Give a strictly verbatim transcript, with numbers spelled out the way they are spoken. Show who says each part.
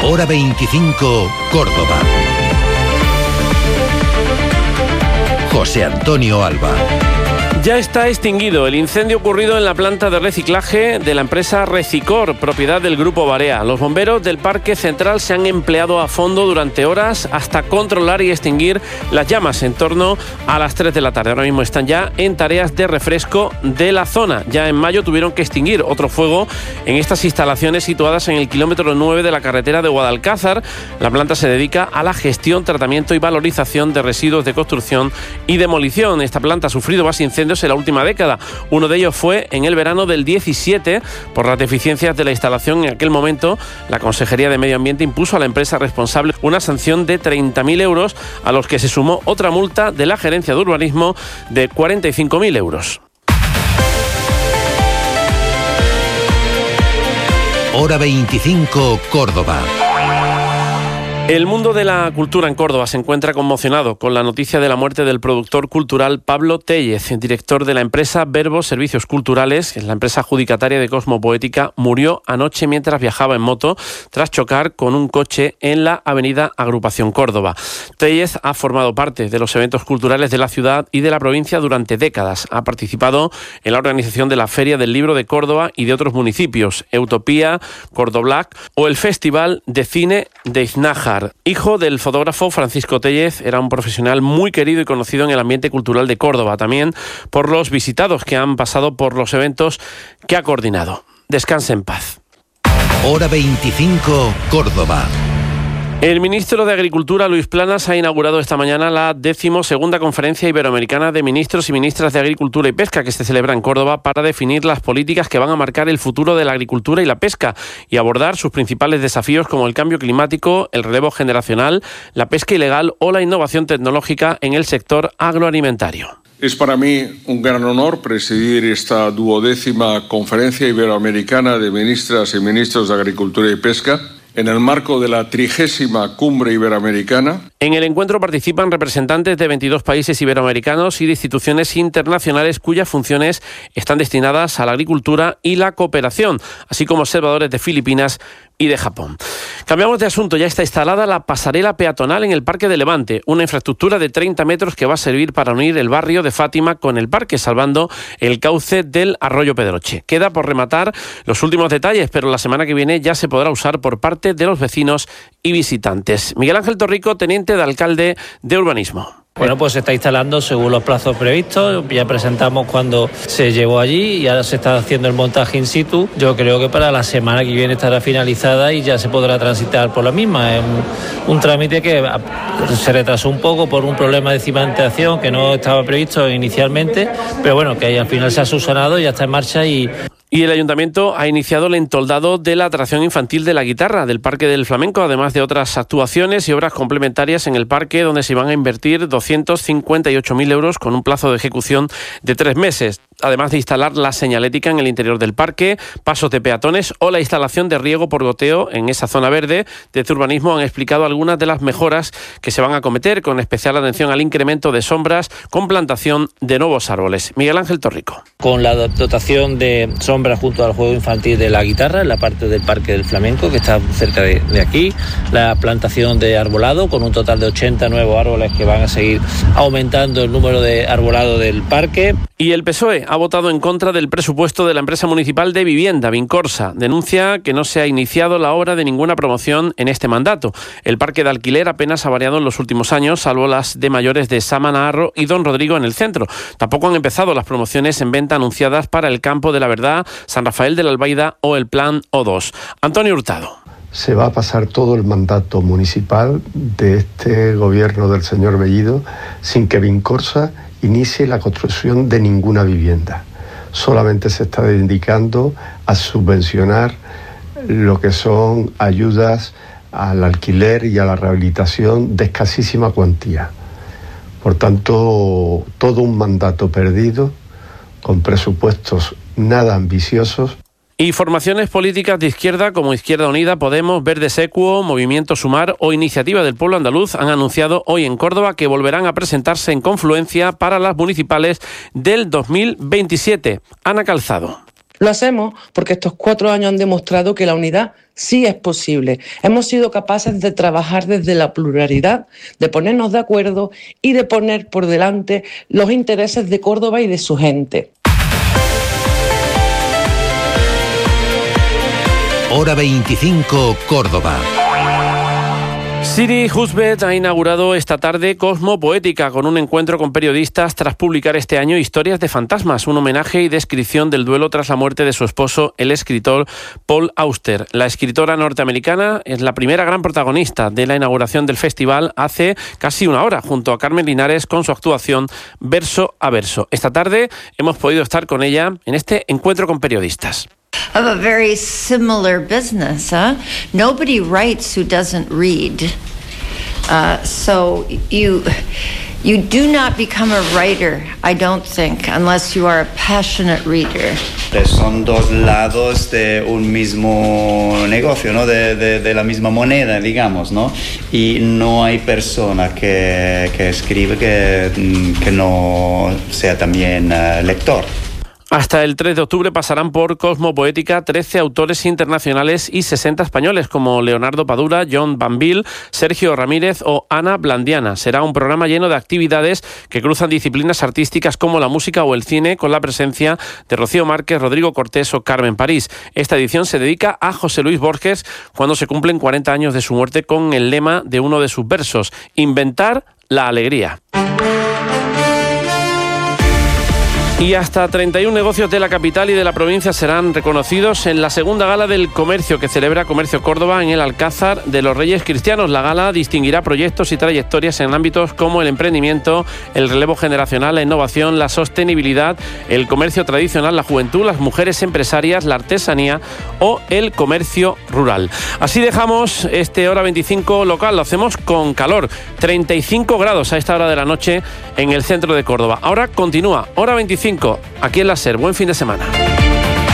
Speaker 1: Hora veinticinco, Córdoba. José Antonio Alba.
Speaker 2: Ya está extinguido el incendio ocurrido en la planta de reciclaje de la empresa Recicor, propiedad del Grupo Barea. Los bomberos del Parque Central se han empleado a fondo durante horas hasta controlar y extinguir las llamas en torno a las tres de la tarde. Ahora mismo están ya en tareas de refresco de la zona. Ya en mayo tuvieron que extinguir otro fuego en estas instalaciones situadas en el kilómetro nueve de la carretera de Guadalcázar. La planta se dedica a la gestión, tratamiento y valorización de residuos de construcción y demolición. Esta planta ha sufrido más incendios en la última década. Uno de ellos fue en el verano del diecisiete. Por las deficiencias de la instalación en aquel momento, la Consejería de Medio Ambiente impuso a la empresa responsable una sanción de treinta mil euros, a los que se sumó otra multa de la Gerencia de Urbanismo de cuarenta y cinco mil euros.
Speaker 1: Hora veinticinco, Córdoba.
Speaker 2: El mundo de la cultura en Córdoba se encuentra conmocionado con la noticia de la muerte del productor cultural Pablo Téllez, director de la empresa Verbo Servicios Culturales, que es la empresa adjudicataria de Cosmopoética. Murió anoche mientras viajaba en moto tras chocar con un coche en la avenida Agrupación Córdoba. Téllez ha formado parte de los eventos culturales de la ciudad y de la provincia durante décadas. Ha participado en la organización de la Feria del Libro de Córdoba y de otros municipios, Utopía, Cordoblac o el Festival de Cine de Iznájar. Hijo del fotógrafo Francisco Téllez, era un profesional muy querido y conocido en el ambiente cultural de Córdoba, también por los visitados que han pasado por los eventos que ha coordinado. Descanse en paz.
Speaker 1: Hora veinticinco, Córdoba.
Speaker 2: El ministro de Agricultura, Luis Planas, ha inaugurado esta mañana la decimosegunda Conferencia Iberoamericana de Ministros y Ministras de Agricultura y Pesca, que se celebra en Córdoba para definir las políticas que van a marcar el futuro de la agricultura y la pesca y abordar sus principales desafíos como el cambio climático, el relevo generacional, la pesca ilegal o la innovación tecnológica en el sector agroalimentario.
Speaker 3: Es para mí un gran honor presidir esta duodécima Conferencia Iberoamericana de Ministras y Ministros de Agricultura y Pesca, en el marco de la trigésima Cumbre Iberoamericana.
Speaker 2: En el encuentro participan representantes de veintidós países iberoamericanos y de instituciones internacionales cuyas funciones están destinadas a la agricultura y la cooperación, así como observadores de Filipinas y de Japón. Cambiamos de asunto. Ya está instalada la pasarela peatonal en el Parque de Levante, una infraestructura de treinta metros que va a servir para unir el barrio de Fátima con el parque, salvando el cauce del arroyo Pedroche. Queda por rematar los últimos detalles, pero la semana que viene ya se podrá usar por parte de los vecinos y visitantes. Miguel Ángel Torrico, teniente de alcalde de Urbanismo.
Speaker 4: Bueno, pues se está instalando según los plazos previstos. Ya presentamos cuando se llevó allí y ahora se está haciendo el montaje in situ. Yo creo que para la semana que viene estará finalizada y ya se podrá transitar por la misma. Es un, un trámite que se retrasó un poco por un problema de cimentación que no estaba previsto inicialmente, pero bueno, que al final se ha subsanado y ya está en marcha. y
Speaker 2: Y el Ayuntamiento ha iniciado el entoldado de la atracción infantil de la guitarra del Parque del Flamenco, además de otras actuaciones y obras complementarias en el parque, donde se van a invertir doscientos cincuenta y ocho mil euros con un plazo de ejecución de tres meses. Además de instalar la señalética en el interior del parque, pasos de peatones o la instalación de riego por goteo en esa zona verde. Desde Urbanismo han explicado algunas de las mejoras que se van a acometer, con especial atención al incremento de sombras con plantación de nuevos árboles. Miguel Ángel Torrico.
Speaker 4: Con la dotación de sombras junto al juego infantil de la guitarra en la parte del Parque del Flamenco, que está cerca de, de aquí, la plantación de arbolado con un total de ochenta nuevos árboles que van a seguir aumentando el número de arbolado del parque.
Speaker 2: Y el P S O E ha votado en contra del presupuesto de la empresa municipal de vivienda, Vincorsa. Denuncia que no se ha iniciado la obra de ninguna promoción en este mandato. El parque de alquiler apenas ha variado en los últimos años, salvo las de mayores de Samanaharro y Don Rodrigo en el centro. Tampoco han empezado las promociones en venta anunciadas para el Campo de la Verdad, San Rafael de la Albaida o el Plan O dos. Antonio Hurtado.
Speaker 5: Se va a pasar todo el mandato municipal de este gobierno del señor Bellido sin que Vincorsa inicie la construcción de ninguna vivienda. Solamente se está dedicando a subvencionar lo que son ayudas al alquiler y a la rehabilitación de escasísima cuantía. Por tanto, todo un mandato perdido, con presupuestos nada ambiciosos.
Speaker 2: Y formaciones políticas de izquierda como Izquierda Unida, Podemos, Verdes Equo, Movimiento Sumar o Iniciativa del Pueblo Andaluz han anunciado hoy en Córdoba que volverán a presentarse en confluencia para las municipales del dos mil veintisiete. Ana Calzado.
Speaker 6: Lo hacemos porque estos cuatro años han demostrado que la unidad sí es posible. Hemos sido capaces de trabajar desde la pluralidad, de ponernos de acuerdo y de poner por delante los intereses de Córdoba y de su gente.
Speaker 1: Hora veinticinco, Córdoba.
Speaker 2: Siri Husbet ha inaugurado esta tarde Cosmo Poética con un encuentro con periodistas tras publicar este año Historias de fantasmas, un homenaje y descripción del duelo tras la muerte de su esposo, el escritor Paul Auster. La escritora norteamericana es la primera gran protagonista de la inauguración del festival hace casi una hora, junto a Carmen Linares con su actuación Verso a Verso. Esta tarde hemos podido estar con ella en este encuentro con periodistas.
Speaker 7: Of a very similar business, huh? Nobody writes who doesn't read. Uh, so you you do not become a writer, I don't think, unless you are a passionate reader.
Speaker 8: Son dos lados de un mismo negocio, ¿no? De, de, de la misma moneda, digamos, ¿no? Y no hay persona que, que escribe que, que no sea también uh, lector.
Speaker 2: Hasta el tres de octubre pasarán por Cosmo Poética trece autores internacionales y sesenta españoles como Leonardo Padura, John Banville, Sergio Ramírez o Ana Blandiana. Será un programa lleno de actividades que cruzan disciplinas artísticas como la música o el cine, con la presencia de Rocío Márquez, Rodrigo Cortés o Carmen París. Esta edición se dedica a José Luis Borges cuando se cumplen cuarenta años de su muerte, con el lema de uno de sus versos: inventar la alegría. Y hasta treinta y un negocios de la capital y de la provincia serán reconocidos en la segunda gala del comercio que celebra Comercio Córdoba en el Alcázar de los Reyes Cristianos. La gala distinguirá proyectos y trayectorias en ámbitos como el emprendimiento, el relevo generacional, la innovación, la sostenibilidad, el comercio tradicional, la juventud, las mujeres empresarias, la artesanía o el comercio rural. Así dejamos este Hora veinticinco local. Lo hacemos con calor, treinta y cinco grados a esta hora de la noche en el centro de Córdoba. Ahora continúa Hora veinticinco aquí en la SER. Buen fin de semana.